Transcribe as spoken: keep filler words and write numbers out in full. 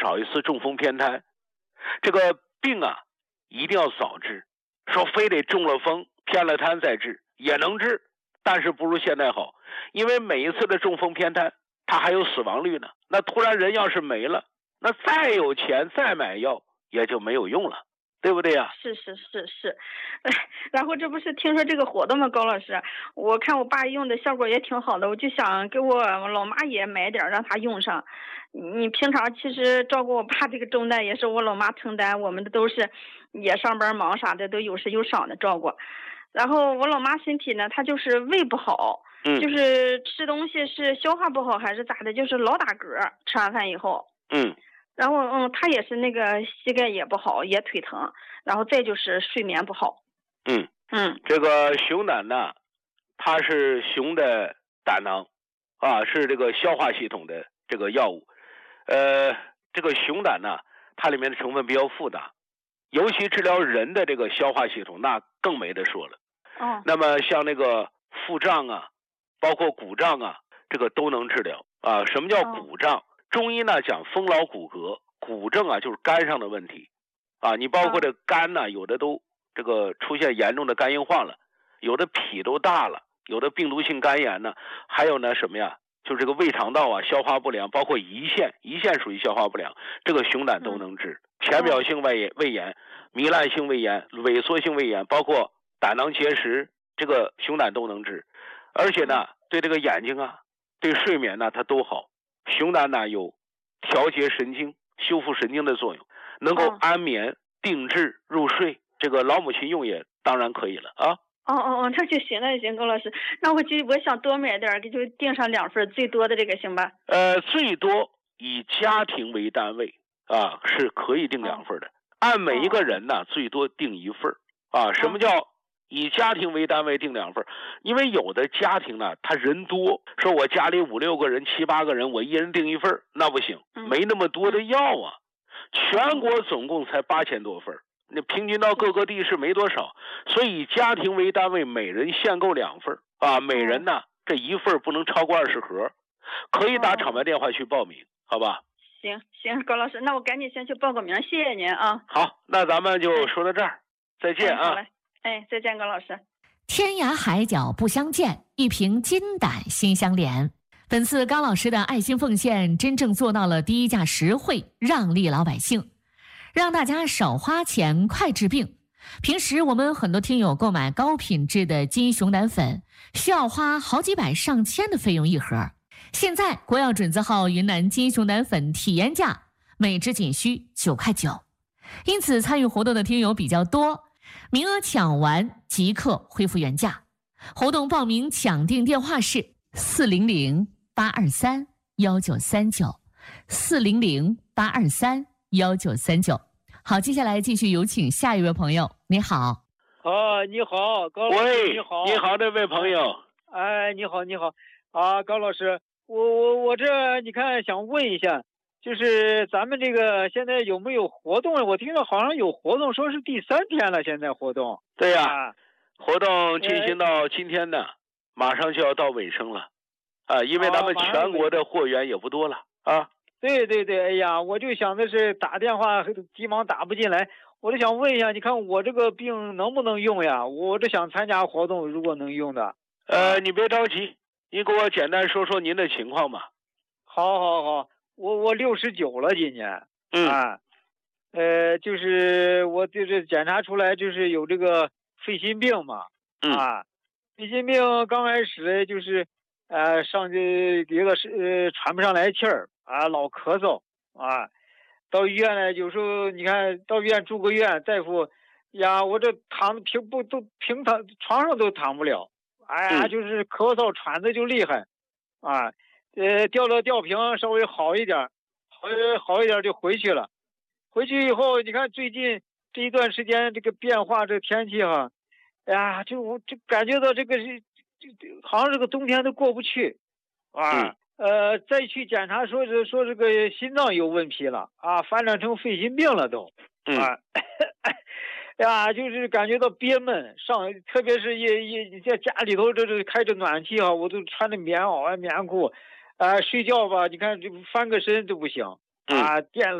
少一次中风偏瘫。这个病啊一定要早治，说非得中了风偏了瘫再治也能治，但是不如现在好，因为每一次的中风偏瘫它还有死亡率呢。那突然人要是没了，那再有钱再买药也就没有用了，对不对呀？ 是是是是，然后这不是听说这个活动吗？高老师，我看我爸用的效果也挺好的，我就想给我老妈也买点让她用上。你平常其实照顾我爸这个重担也是我老妈承担，我们的都是也上班忙啥的，都有时有赏的照顾。然后我老妈身体呢，她就是胃不好， 嗯， 就是吃东西是消化不好还是咋的，就是老打嗝，吃完饭以后。 嗯。 然后嗯，他也是那个膝盖也不好，也腿疼，然后再就是睡眠不好。 嗯嗯， 这个熊胆呢，它是熊的胆囊，啊，是这个消化系统的这个药物。呃，这个熊胆呢，它里面的成分比较复杂，尤其治疗人的这个消化系统，那更没得说了。 哦。 那么像那个腹胀啊，包括鼓胀啊，这个都能治疗啊。什么叫鼓胀？哦，中医呢讲风劳骨骼，骨症啊就是肝上的问题，啊，你包括这肝呢，有的都这个出现严重的肝硬化了，有的脾都大了，有的病毒性肝炎呢，还有呢什么呀，就是这个胃肠道啊消化不良，包括胰腺，胰腺属于消化不良，这个熊胆都能治。浅表性胃炎、胃炎、糜烂性胃炎、萎缩性胃炎，包括胆囊结石，这个熊胆都能治。而且呢，对这个眼睛啊，对睡眠呢，它都好。熊胆呢有调节神经、修复神经的作用，能够安眠、定志、入睡。这个老母亲用也当然可以了啊。 哦哦哦，那就行，那就行，高老师，那我就我想多买点，就订上两份，最多的这个行吧？ 呃，最多以家庭为单位啊，是可以订两份的。哦、按每一个人呢，哦、最多订一份啊。什么叫以家庭为单位订两份？因为有的家庭呢，他人多，说我家里五六个人、七八个人，我一人订一份，那不行，没那么多的药啊。全国总共才八千多份，那平均到各个地市没多少，所以以家庭为单位，每人限购两份啊。每人呢，这一份不能超过二十盒，可以打厂牌电话去报名，好吧？ 行行，高老师，那我赶紧先去报个名，谢谢您啊。 好，那咱们就说到这儿，再见啊。 好嘞。哎，再见，高老师。 天涯海角不相见，一瓶金胆心相连。本次高老师的爱心奉献，真正做到了低价实惠，让利老百姓，让大家少花钱，快治病。平时我们很多听友购买高品质的金熊胆粉，需要花好几百上千的费用一盒。现在国药准字号云南金熊胆粉体验价，每支仅需九块九，因此参与活动的听友比较多。名额抢完即刻恢复原价。活动报名抢订电话是四零零八二三幺九三九，四零零八二三幺九三九。好，接下来继续有请下一位朋友。你好。 啊，你好，高老师。 喂， 你好， 你好，这位朋友。 哎，你好，你好，啊，高老师，我我我这你看想问一下。就是咱们这个现在有没有活动？我听到好像有活动，说是第三天了。现在活动， 对呀、啊，活动进行到今天呢，呃、马上就要到尾声了，啊，因为咱们全国的货源也不多了啊。 对对对，哎呀，我就想的是打电话急忙打不进来，我就想问一下，你看我这个病能不能用呀？我这想参加活动，如果能用的。 呃，你别着急，你给我简单说说您的情况吧。 好，好，好。我我六十九了，今年， 嗯啊，呃，就是我就是检查出来就是有这个肺心病嘛， 嗯、 啊，肺心病刚开始就是，呃，上去一个是呃喘不上来气儿啊，老咳嗽啊，到医院呢，有时候你看到医院住个院，大夫呀，我这躺平不都平躺床上都躺不了，哎呀， 嗯、 就是咳嗽喘的就厉害，啊。呃，吊了吊瓶稍微好一点，好好一点就回去了。回去以后，你看最近这一段时间这个变化，这个天气哈，哎呀，就我就感觉到这个是，这好像这个冬天都过不去，啊， 嗯、 呃，再去检查说是说这个心脏有问题了啊，发展成肺心病了都，啊，哎呀，就是感觉到憋闷，上特别是也也在家里头这这开着暖气哈，我都穿着棉袄啊棉裤。啊、呃，睡觉吧，你看这翻个身都不行，啊，垫了。